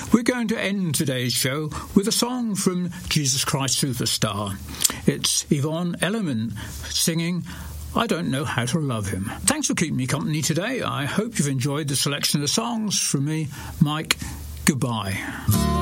We're going to end today's show with a song from Jesus Christ Superstar. It's Yvonne Elliman singing I Don't Know How to Love Him. Thanks for keeping me company today. I hope you've enjoyed the selection of songs from me, Mike. Goodbye.